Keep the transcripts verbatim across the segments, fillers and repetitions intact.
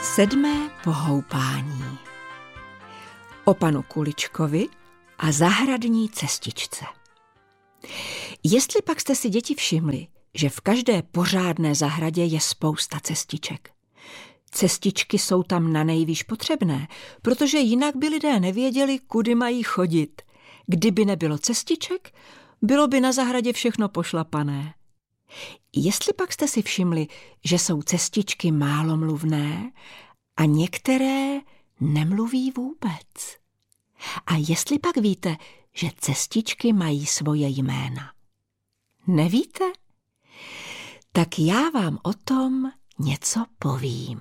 Sedmé pohoupání. O panu Kuličkovi a zahradní cestičce. Jestli pak jste si, děti, všimli, že v každé pořádné zahradě je spousta cestiček. Cestičky jsou tam nanejvýš potřebné, protože jinak by lidé nevěděli, kudy mají chodit. Kdyby nebylo cestiček, bylo by na zahradě všechno pošlapané. Jestli pak jste si všimli, že jsou cestičky málomluvné a některé nemluví vůbec. A jestli pak víte, že cestičky mají svoje jména. Nevíte? Tak já vám o tom něco povím.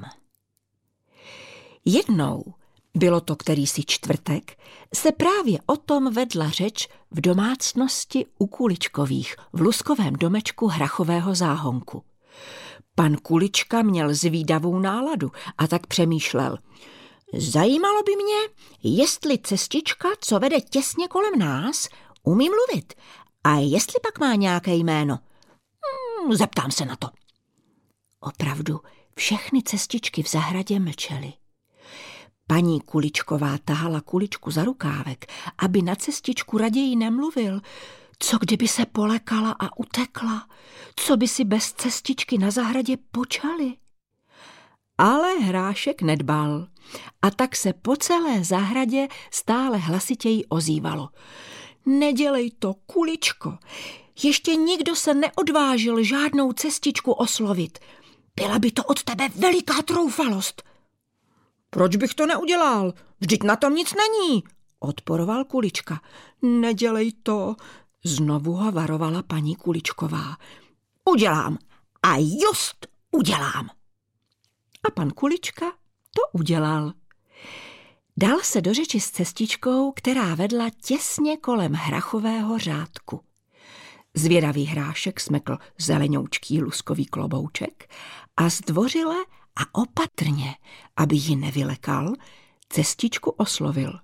Jednou, bylo to kterýsi čtvrtek, se právě o tom vedla řeč v domácnosti u Kuličkových v luskovém domečku hrachového záhonku. Pan Kulička měl zvídavou náladu a tak přemýšlel. Zajímalo by mě, jestli cestička, co vede těsně kolem nás, umí mluvit a jestli pak má nějaké jméno. Hmm, zeptám se na to. Opravdu, všechny cestičky v zahradě mlčely. Paní Kuličková tahala Kuličku za rukávek, aby na cestičku raději nemluvil. Co kdyby se polekala a utekla? Co by si bez cestičky na zahradě počali? Ale Hrášek nedbal a tak se po celé zahradě stále hlasitěji ozývalo. Nedělej to, Kuličko, ještě nikdo se neodvážil žádnou cestičku oslovit. Byla by to od tebe veliká troufalost. Proč bych to neudělal? Vždyť na tom nic není, odporoval Kulička. Nedělej to, znovu ho varovala paní Kuličková. Udělám a just udělám. A pan Kulička to udělal. Dal se do řeči s cestičkou, která vedla těsně kolem hrachového řádku. Zvědavý Hrášek smekl zelenoučký luskový klobouček a zdvořile a opatrně, aby ji nevylekal, cestičku oslovil.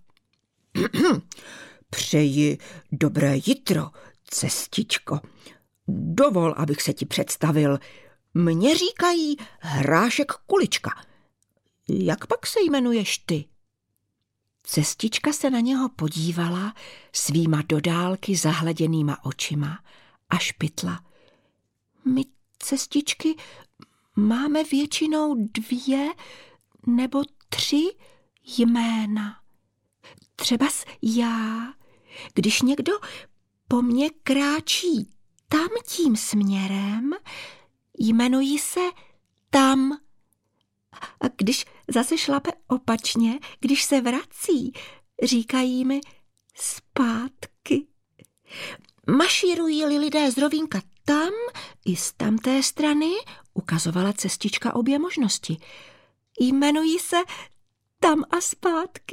Přeji dobré jitro, cestičko. Dovol, abych se ti představil. Mně říkají Hrášek Kulička. Jak pak se jmenuješ ty? Cestička se na něho podívala svýma do dálky zahleděnýma očima a špitla. My, cestičky, máme většinou dvě nebo tři jména. Třebas já, když někdo po mně kráčí tam tím směrem, jmenuji se tam. A když zase šlape opačně, když se vrací, říkají mi zpátky. Mašírují-li lidé z rovínka tam i z tamté strany, ukazovala cestička obě možnosti. Jmenují se tam a zpátky.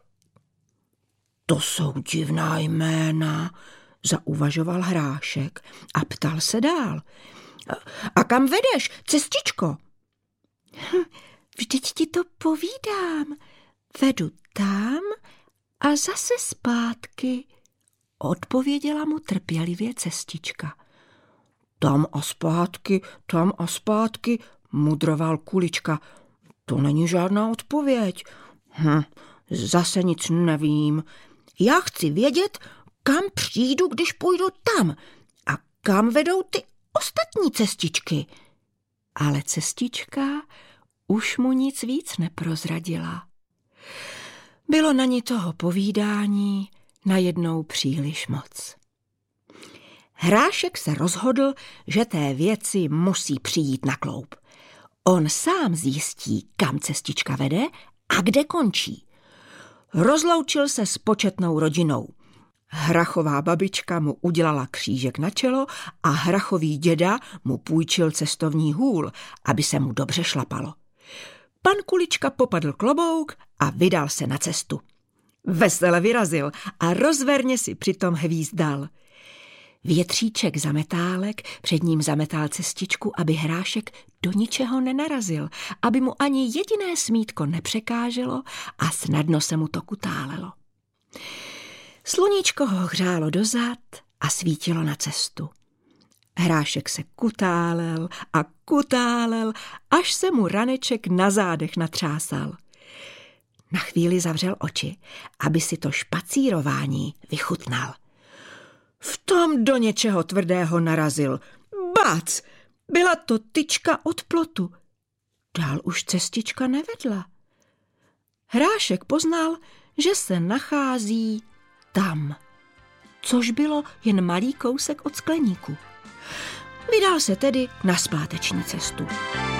To jsou divná jména, zauvažoval Hrášek a ptal se dál. A kam vedeš, cestičko? Vždyť ti to povídám. Vedu tam a zase zpátky, odpověděla mu trpělivě cestička. Tam a zpátky, tam a zpátky, mudroval Kulička. To není žádná odpověď. Hm, zase nic nevím. Já chci vědět, kam přijdu, když půjdu tam a kam vedou ty ostatní cestičky. Ale cestička už mu nic víc neprozradila. Bylo na ní toho povídání najednou příliš moc. Hrášek se rozhodl, že té věci musí přijít na kloub. On sám zjistí, kam cestička vede a kde končí. Rozloučil se s početnou rodinou. Hrachová babička mu udělala křížek na čelo a hrachový děda mu půjčil cestovní hůl, aby se mu dobře šlapalo. Pan Kulička popadl klobouk a vydal se na cestu. Vesele vyrazil a rozverně si přitom hvízdal. Větříček zametálek před ním zametal cestičku, aby Hrášek do ničeho nenarazil, aby mu ani jediné smítko nepřekáželo a snadno se mu to kutálelo. Sluníčko ho hřálo dozad a svítilo na cestu. Hrášek se kutálel a kutálel, až se mu raneček na zádech natřásal. Na chvíli zavřel oči, aby si to špacírování vychutnal. V tom do něčeho tvrdého narazil. Bác! Byla to tyčka od plotu. Dál už cestička nevedla. Hrášek poznal, že se nachází tam, což bylo jen malý kousek od skleníku. Vydal se tedy na zpáteční cestu.